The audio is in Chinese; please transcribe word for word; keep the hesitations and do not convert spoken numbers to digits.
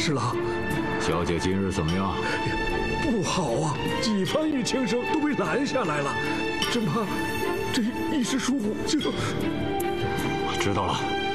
是了。 小姐今日怎么样？ 不好啊，几番玉轻声都被拦下来了，真怕这一时疏忽就…… 知道了，